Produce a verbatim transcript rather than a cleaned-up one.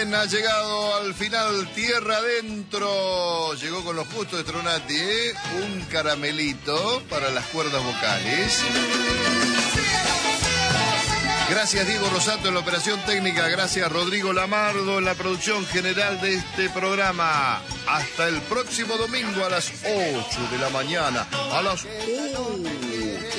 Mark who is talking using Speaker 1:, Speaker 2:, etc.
Speaker 1: bien, ha llegado al final Tierra Adentro. Llegó con los justos de Stronati, ¿eh? Un caramelito para las cuerdas vocales. Gracias Diego Rosato en la operación técnica. Gracias Rodrigo Lamardo en la producción general de este programa. Hasta el próximo domingo a las ocho de la mañana. A las ocho.